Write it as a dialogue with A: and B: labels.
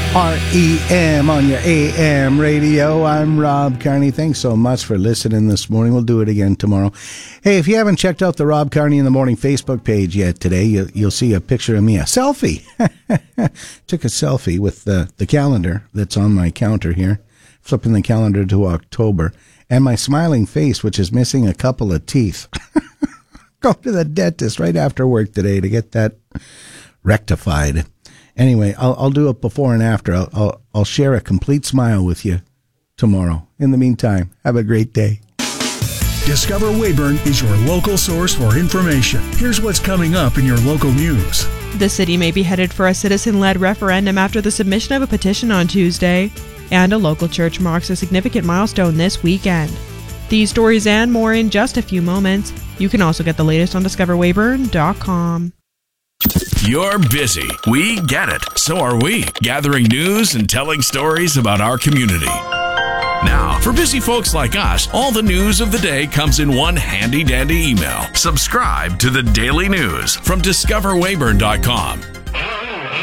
A: REM on your AM radio. I'm Rob Carney. Thanks so much for listening this morning. We'll do it again tomorrow. Hey, if you haven't checked out the Rob Carney in the Morning Facebook page yet today, you'll see a picture of me, a selfie. Took a selfie with the calendar that's on my counter here, flipping the calendar to October, and my smiling face, which is missing a couple of teeth. Go to the dentist right after work today to get that rectified. Anyway, I'll do it before and after. I'll share a complete smile with you tomorrow. In the meantime, have a great day.
B: Discover Weyburn is your local source for information. Here's what's coming up in your local news.
C: The city may be headed for a citizen-led referendum after the submission of a petition on Tuesday, and a local church marks a significant milestone this weekend. These stories and more in just a few moments. You can also get the latest on discoverweyburn.com.
D: You're busy. We get it. So are we. Gathering news and telling stories about our community. Now, for busy folks like us, all the news of the day comes in one handy-dandy email. Subscribe to the Daily News from discoverweyburn.com.